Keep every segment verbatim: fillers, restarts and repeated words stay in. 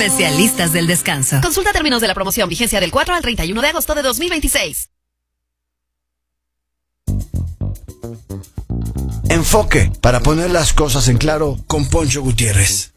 especialistas del descanso. Consulta términos de la promoción, vigencia del cuatro al treinta y uno de agosto de dos mil veintiséis. Enfoque, para poner las cosas en claro, con Poncho Gutiérrez.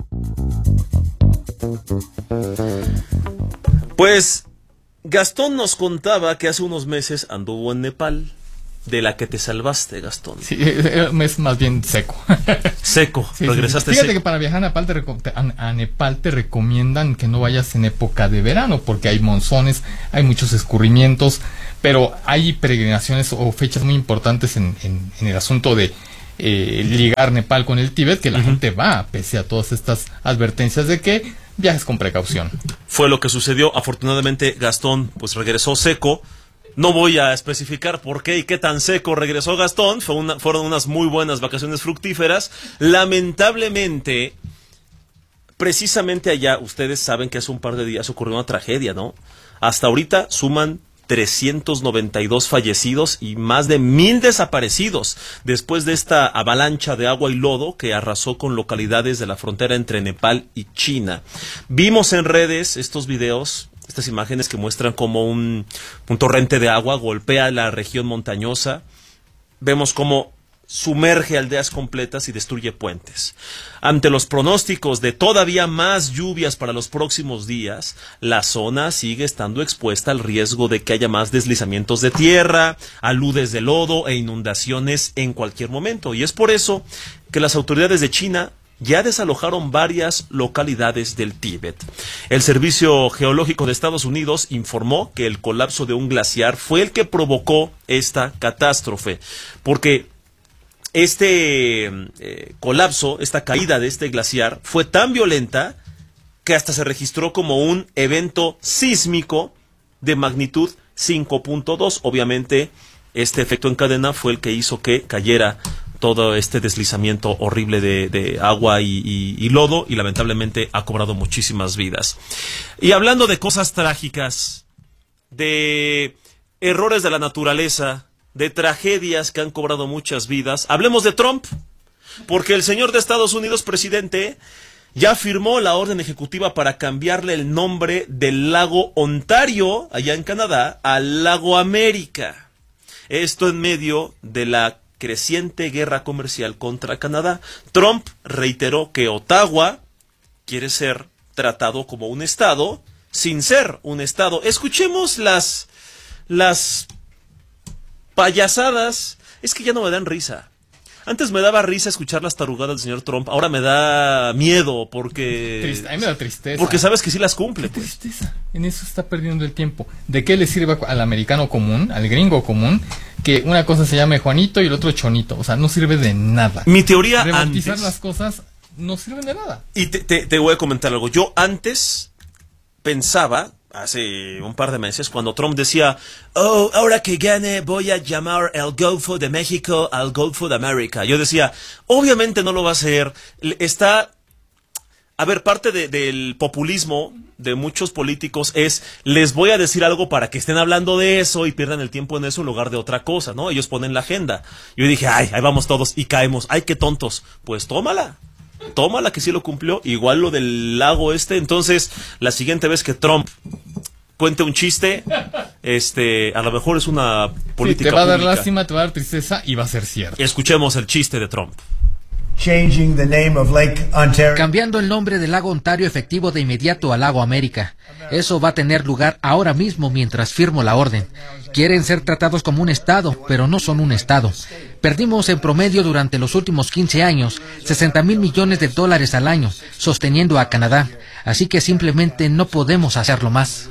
Pues Gastón nos contaba que hace unos meses anduvo en Nepal. De la que te salvaste, Gastón. Sí, es más bien seco. Seco, sí, regresaste sí. Fíjate seco. que para viajar a Nepal, te, a, a Nepal te recomiendan que no vayas en época de verano, porque hay monzones, hay muchos escurrimientos, pero hay peregrinaciones o fechas muy importantes en, en, en el asunto de eh, ligar Nepal con el Tíbet, que la uh-huh. gente va, pese a todas estas advertencias de que viajes con precaución. Fue lo que sucedió. Afortunadamente, Gastón pues regresó seco. No voy a especificar por qué y qué tan seco regresó Gastón. Fue una, fueron unas muy buenas vacaciones fructíferas. Lamentablemente, precisamente allá, ustedes saben que hace un par de días ocurrió una tragedia, ¿no? Hasta ahorita suman trescientos noventa y dos fallecidos y más de mil desaparecidos después de esta avalancha de agua y lodo que arrasó con localidades de la frontera entre Nepal y China. Vimos en redes estos videos, estas imágenes que muestran cómo un, un torrente de agua golpea la región montañosa. Vemos cómo sumerge aldeas completas y destruye puentes. Ante los pronósticos de todavía más lluvias para los próximos días, la zona sigue estando expuesta al riesgo de que haya más deslizamientos de tierra, aludes de lodo e inundaciones en cualquier momento. Y es por eso que las autoridades de China ya desalojaron varias localidades del Tíbet. El Servicio Geológico de Estados Unidos informó que el colapso de un glaciar fue el que provocó esta catástrofe, porque este eh, colapso, esta caída de este glaciar fue tan violenta que hasta se registró como un evento sísmico de magnitud cinco punto dos. Obviamente, este efecto en cadena fue el que hizo que cayera todo este deslizamiento horrible de, de agua y, y, y lodo, y lamentablemente ha cobrado muchísimas vidas. Y hablando de cosas trágicas, de errores de la naturaleza, de tragedias que han cobrado muchas vidas, hablemos de Trump, porque el señor de Estados Unidos, presidente, ya firmó la orden ejecutiva para cambiarle el nombre del lago Ontario, allá en Canadá, al lago América. Esto en medio de la creciente guerra comercial contra Canadá. Trump reiteró que Ottawa quiere ser tratado como un estado sin ser un estado. Escuchemos las las payasadas. Es que ya no me dan risa. Antes me daba risa escuchar las tarugadas del señor Trump. Ahora me da miedo porque... Triste, a mí me da tristeza. Porque sabes que sí las cumple. Qué tristeza. En eso está perdiendo el tiempo. ¿De qué le sirve al americano común, al gringo común, que una cosa se llame Juanito y el otro Chonito? O sea, no sirve de nada. Mi teoría Rebautizar antes... las cosas no sirven de nada. Y te, te, te voy a comentar algo. Yo antes pensaba... hace un par de meses, cuando Trump decía, oh, ahora que gane voy a llamar el Golfo de México al Golfo de América. Yo decía, obviamente no lo va a hacer. Está, a ver, parte de, del populismo de muchos políticos es, les voy a decir algo para que estén hablando de eso y pierdan el tiempo en eso en lugar de otra cosa, ¿no? Ellos ponen la agenda. Yo dije, ay, ahí vamos todos y caemos. Ay, qué tontos. Pues tómala. Tómala que sí lo cumplió, igual lo del lago este. Entonces, la siguiente vez que Trump cuente un chiste, este, a lo mejor es una política sí, te va a dar pública. lástima, te va a dar tristeza y va a ser cierto. Escuchemos el chiste de Trump. Changing the name of Lake Ontario. Cambiando el nombre del lago Ontario efectivo de inmediato al lago América. Eso va a tener lugar ahora mismo mientras firmo la orden. Quieren ser tratados como un estado, pero no son un estado. Perdimos en promedio durante los últimos quince años sesenta mil millones de dólares al año, sosteniendo a Canadá. Así que simplemente no podemos hacerlo más.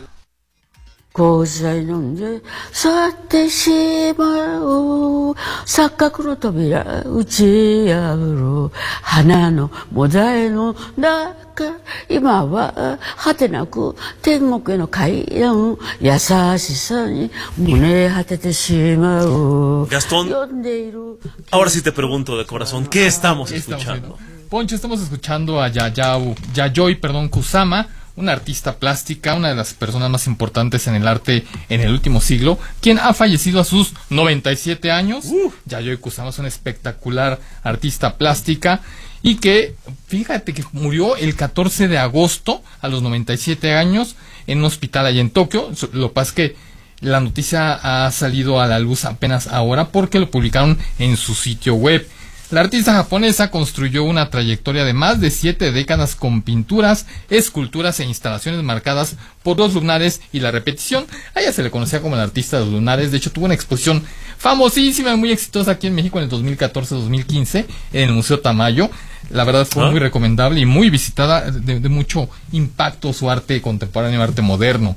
Gastón, ahora sí te pregunto de corazón, ¿qué estamos ¿Qué escuchando? Estamos Poncho, estamos escuchando a Yayao, Yayoi, perdón, Kusama, una artista plástica, una de las personas más importantes en el arte en el último siglo, quien ha fallecido a sus noventa y siete años. Uh. Yayoi Kusama es una espectacular artista plástica y que, fíjate que murió el catorce de agosto a los noventa y siete años en un hospital allá en Tokio. Lo que pasa es que la noticia ha salido a la luz apenas ahora porque lo publicaron en su sitio web. La artista japonesa construyó una trayectoria de más de siete décadas con pinturas, esculturas e instalaciones marcadas por los lunares y la repetición. A ella se le conocía como la artista de los lunares. De hecho, tuvo una exposición famosísima y muy exitosa aquí en México en el dos mil catorce dos mil quince en el Museo Tamayo. La verdad fue ¿Ah? muy recomendable y muy visitada, de, de mucho impacto su arte contemporáneo, arte moderno.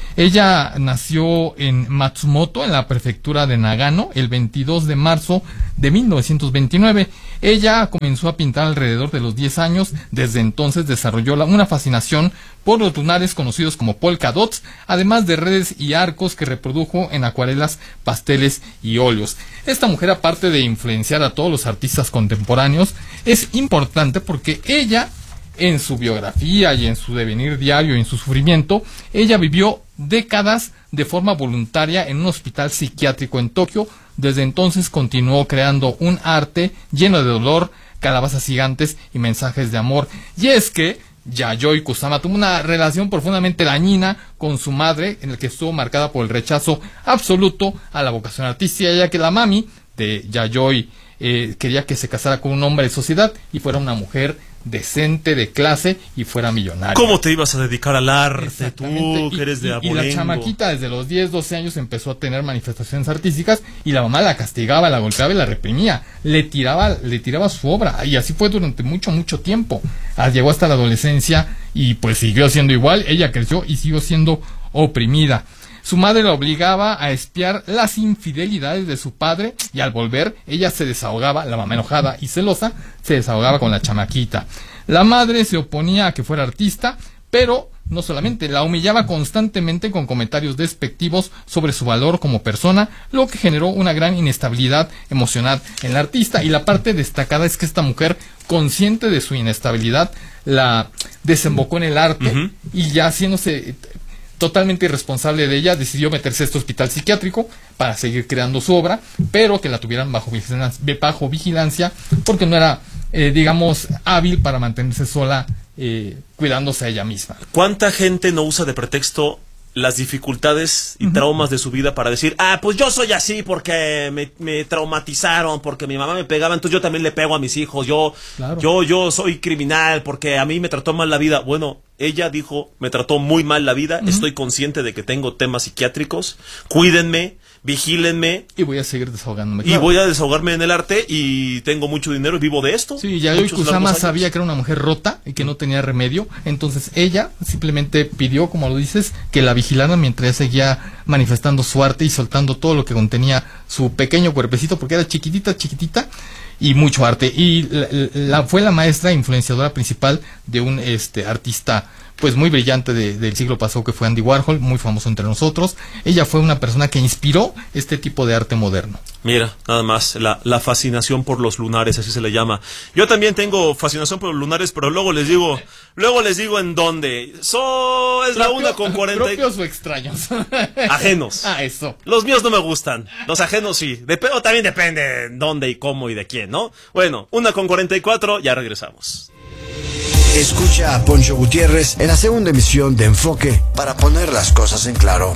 Ella nació en Matsumoto, en la prefectura de Nagano, el veintidós de marzo de mil novecientos veintinueve. Ella comenzó a pintar alrededor de los diez años. Desde entonces desarrolló la, una fascinación por los lunares conocidos como polka dots, además de redes y arcos que reprodujo en acuarelas, pasteles y óleos. Esta mujer, aparte de influenciar a todos los artistas contemporáneos, es importante porque ella, en su biografía y en su devenir diario y en su sufrimiento, ella vivió décadas de forma voluntaria en un hospital psiquiátrico en Tokio. Desde entonces continuó creando un arte lleno de dolor, calabazas gigantes y mensajes de amor. Y es que Yayoi Kusama tuvo una relación profundamente dañina con su madre, en la que estuvo marcada por el rechazo absoluto a la vocación artística, ya que la mami de Yayoi eh, quería que se casara con un hombre de sociedad y fuera una mujer decente, de clase, y fuera millonaria. ¿Cómo te ibas a dedicar al arte tú, que eres de abolengo? Y la chamaquita desde los diez, doce años empezó a tener manifestaciones artísticas y la mamá la castigaba, la golpeaba y la reprimía. Le tiraba, le tiraba su obra, y así fue durante mucho, mucho tiempo. Llegó hasta la adolescencia y pues siguió siendo igual. Ella creció y siguió siendo oprimida. Su madre la obligaba a espiar las infidelidades de su padre y al volver ella se desahogaba, la mamá enojada y celosa, se desahogaba con la chamaquita. La madre se oponía a que fuera artista, pero no solamente, la humillaba constantemente con comentarios despectivos sobre su valor como persona, lo que generó una gran inestabilidad emocional en la artista. Y la parte destacada es que esta mujer, consciente de su inestabilidad, la desembocó en el arte. Uh-huh. Y ya haciéndose totalmente irresponsable de ella, decidió meterse a este hospital psiquiátrico para seguir creando su obra, pero que la tuvieran bajo vigilancia, bajo vigilancia porque no era, eh, digamos, hábil para mantenerse sola, eh, cuidándose a ella misma. ¿Cuánta gente no usa de pretexto las dificultades y uh-huh. traumas de su vida para decir, ah, pues yo soy así porque me, me traumatizaron, porque mi mamá me pegaba, entonces yo también le pego a mis hijos, yo, claro. yo, yo soy criminal porque a mí me trató mal la vida? Bueno, ella dijo, me trató muy mal la vida, uh-huh. estoy consciente de que tengo temas psiquiátricos, cuídenme, vigílenme. Y voy a seguir desahogándome. Claro. Y voy a desahogarme en el arte y tengo mucho dinero y vivo de esto. Sí, Yayoi Kusama sabía que era una mujer rota y que no tenía remedio, entonces ella simplemente pidió, como lo dices, que la vigilaran mientras seguía manifestando su arte y soltando todo lo que contenía su pequeño cuerpecito, porque era chiquitita, chiquitita, y mucho arte. Y la, la, fue la maestra influenciadora principal de un este artista pues muy brillante de, del siglo pasado, que fue Andy Warhol, muy famoso entre nosotros. Ella fue una persona que inspiró este tipo de arte moderno. Mira, nada más, la, la fascinación por los lunares, así se le llama. Yo también tengo fascinación por los lunares, pero luego les digo, luego les digo en dónde. So, es Propio, la una con cuarenta. ¿Propios o extraños? Ajenos. Ah, eso. Los míos no me gustan, los ajenos sí. Dep- o también depende en dónde y cómo y de quién, ¿no? Bueno, una con cuarenta y cuatro, ya regresamos. Escucha a Poncho Gutiérrez en la segunda emisión de Enfoque para poner las cosas en claro.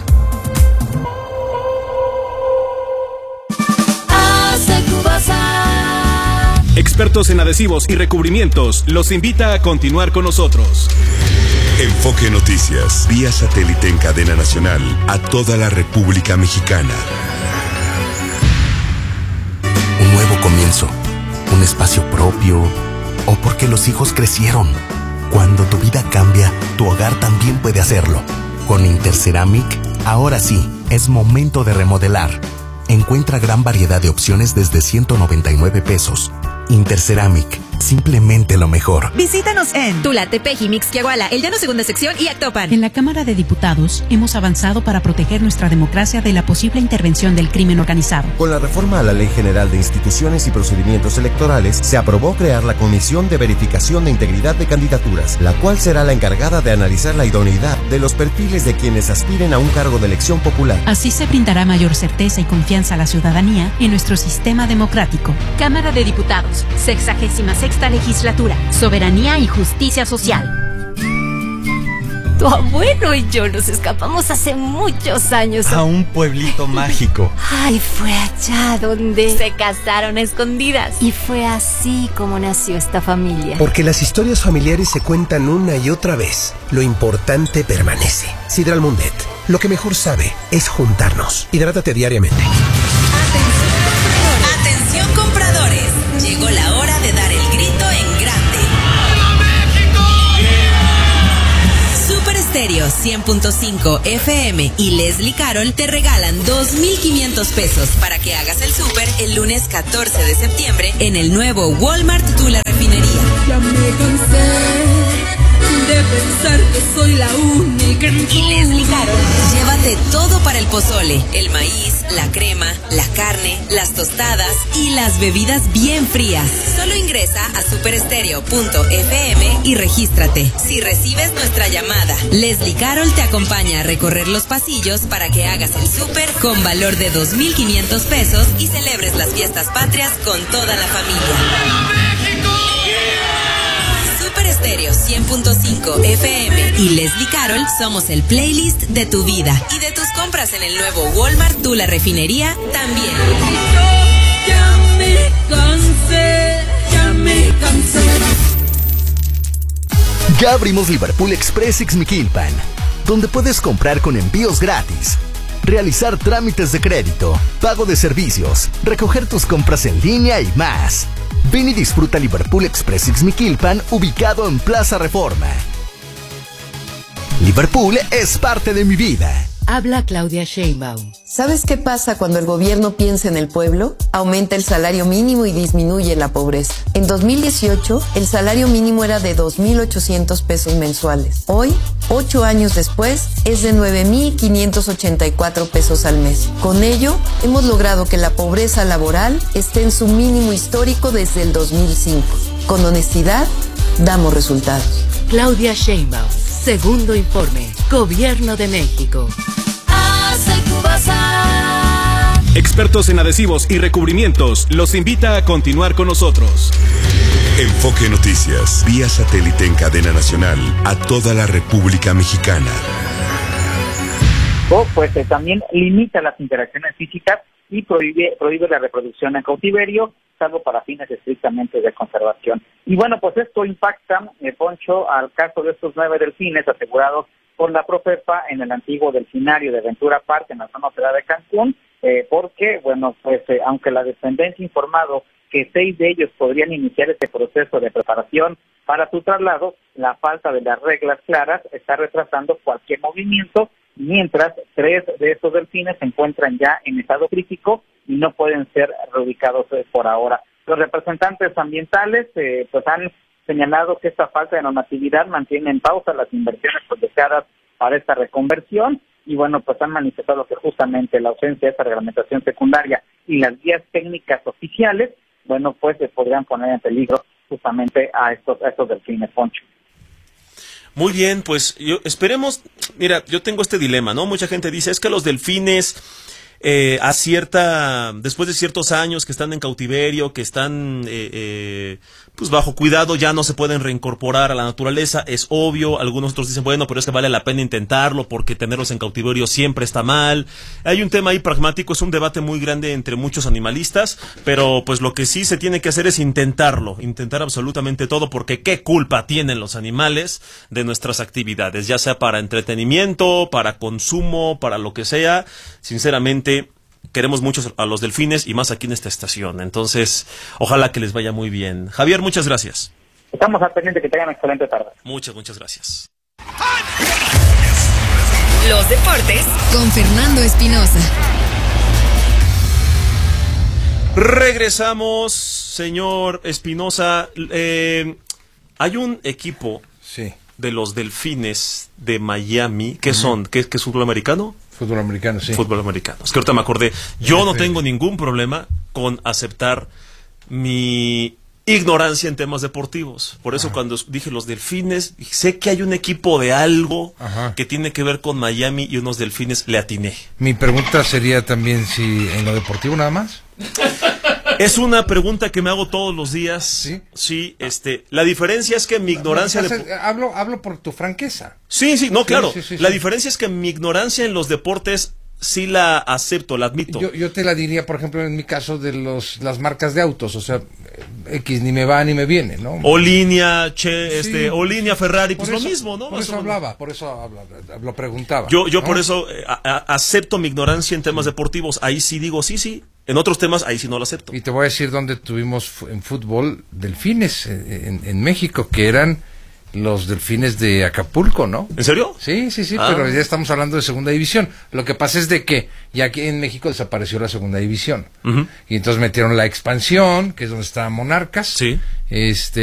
Expertos en adhesivos y recubrimientos los invita a continuar con nosotros. Enfoque Noticias, vía satélite en cadena nacional a toda la República Mexicana. Un nuevo comienzo, un espacio propio, o porque los hijos crecieron. Cuando tu vida cambia, tu hogar también puede hacerlo. Con Interceramic, ahora sí, es momento de remodelar. Encuentra gran variedad de opciones desde ciento noventa y nueve pesos. Interceramic, simplemente lo mejor. Visítanos en Tula, Tepeji, Mixquiahuala, El Llano Segunda Sección y Actopan. En la Cámara de Diputados hemos avanzado para proteger nuestra democracia de la posible intervención del crimen organizado. Con la reforma a la Ley General de Instituciones y Procedimientos Electorales, se aprobó crear la Comisión de Verificación de Integridad de Candidaturas, la cual será la encargada de analizar la idoneidad de los perfiles de quienes aspiren a un cargo de elección popular. Así se brindará mayor certeza y confianza a la ciudadanía en nuestro sistema democrático. Cámara de Diputados, sexagésima sexta legislatura, soberanía y justicia social. Tu abuelo y yo nos escapamos hace muchos años a un pueblito mágico. Ay, fue allá donde se casaron a escondidas. Y fue así como nació esta familia. Porque las historias familiares se cuentan una y otra vez. Lo importante permanece. Sidral Mundet, lo que mejor sabe es juntarnos. Hidrátate diariamente. Atención, atención compradores. Llegó la hora de dar el grito en grande. Super Estéreo cien punto cinco F M y Leslie Carol te regalan dos mil quinientos pesos para que hagas el súper el lunes catorce de septiembre en el nuevo Walmart Tula Refinería. Ya me cansé de pensar que soy la única en y Leslie Carol, llévate todo para el pozole, el maíz, la crema, la carne, las tostadas y las bebidas bien frías. Solo ingresa a superestereo punto f m y regístrate. Si recibes nuestra llamada, Leslie Carol te acompaña a recorrer los pasillos para que hagas el súper con valor de dos mil quinientos pesos y celebres las fiestas patrias con toda la familia. Super Estéreo cien punto cinco F M y Leslie Carol somos el playlist de tu vida y de tus compras en el nuevo Walmart Tula Refinería también. Yo ya me cansé, ya me cansé. Ya abrimos Liverpool Express Ixmiquilpan, donde puedes comprar con envíos gratis, realizar trámites de crédito, pago de servicios, recoger tus compras en línea y más. Ven y disfruta Liverpool Express Ixmiquilpan, ubicado en Plaza Reforma. Liverpool es parte de mi vida. Habla Claudia Sheinbaum. ¿Sabes qué pasa cuando el gobierno piensa en el pueblo? Aumenta el salario mínimo y disminuye la pobreza. En dos mil dieciocho, el salario mínimo era de dos mil ochocientos pesos mensuales. Hoy, ocho años después, es de nueve mil quinientos ochenta y cuatro pesos al mes. Con ello, hemos logrado que la pobreza laboral esté en su mínimo histórico desde el dos mil cinco. Con honestidad, damos resultados. Claudia Sheinbaum. Segundo informe. Gobierno de México. Expertos en adhesivos y recubrimientos los invita a continuar con nosotros. Enfoque Noticias, vía satélite en cadena nacional a toda la República Mexicana. O pues eh, también limita las interacciones físicas y prohíbe, prohíbe la reproducción en cautiverio, salvo para fines estrictamente de conservación. Y bueno, pues esto impacta, eh, Poncho, al caso de estos nueve delfines asegurados por la Profepa en el antiguo delfinario de Ventura Park en la zona ciudad de Cancún, eh, porque, bueno, pues eh, aunque la dependencia ha informado que seis de ellos podrían iniciar este proceso de preparación para su traslado, la falta de las reglas claras está retrasando cualquier movimiento, mientras tres de estos delfines se encuentran ya en estado crítico y no pueden ser reubicados eh, por ahora. Los representantes ambientales eh, pues han señalado que esta falta de normatividad mantiene en pausa las inversiones proyectadas para esta reconversión y bueno, pues han manifestado que justamente la ausencia de esta reglamentación secundaria y las guías técnicas oficiales, bueno, pues se podrían poner en peligro justamente a estos, a estos delfines, Poncho. Muy bien, pues yo, esperemos, mira, yo tengo este dilema, ¿no? Mucha gente dice, es que los delfines eh, a cierta, después de ciertos años que están en cautiverio, que están eh, eh, pues bajo cuidado, ya no se pueden reincorporar a la naturaleza, es obvio. Algunos otros dicen, bueno, pero es que vale la pena intentarlo porque tenerlos en cautiverio siempre está mal. Hay un tema ahí pragmático, es un debate muy grande entre muchos animalistas, pero pues lo que sí se tiene que hacer es intentarlo, intentar absolutamente todo, porque qué culpa tienen los animales de nuestras actividades, ya sea para entretenimiento, para consumo, para lo que sea. Sinceramente, queremos mucho a los delfines y más aquí en esta estación. Entonces, ojalá que les vaya muy bien. Javier, muchas gracias. Estamos al pendiente, que tengan excelente tarde. Muchas, muchas gracias. Los deportes con Fernando Espinosa. Regresamos, señor Espinosa. Eh, hay un equipo sí. de los Delfines de Miami. ¿Qué uh-huh. son? ¿Qué, ¿Qué es fútbol americano? Fútbol americano, sí. Fútbol americano. Es que ahorita me acordé. Yo no tengo ningún problema con aceptar mi ignorancia en temas deportivos. Por eso Ajá. cuando dije los Delfines, sé que hay un equipo de algo Ajá. que tiene que ver con Miami y unos Delfines le atiné. Mi pregunta sería también si en lo deportivo nada más. Es una pregunta que me hago todos los días. Sí, sí este, la diferencia es que mi ignorancia... No, de... hablo, hablo por tu franqueza. Sí, sí, no, sí, claro. Sí, sí, la sí. diferencia es que mi ignorancia en los deportes sí la acepto, la admito. Yo, yo te la diría, por ejemplo, en mi caso de los las marcas de autos, o sea, X ni me va ni me viene, ¿no? O línea, che, sí, este, o línea Ferrari, pues eso, lo mismo, ¿no? Por Más eso hablaba, por eso hablaba, lo preguntaba. Yo, yo ¿no? por eso eh, a, a, acepto mi ignorancia en temas deportivos. Ahí sí digo sí, sí. En otros temas, ahí sí no lo acepto. Y te voy a decir dónde tuvimos en fútbol Delfines, en, en, en México, que eran los Delfines de Acapulco, ¿no? ¿En serio? Sí, sí, sí, ah. pero ya estamos hablando de segunda división. Lo que pasa es de que ya aquí en México desapareció la segunda división. Uh-huh. Y entonces metieron la expansión, que es donde estaban Monarcas. Sí. Este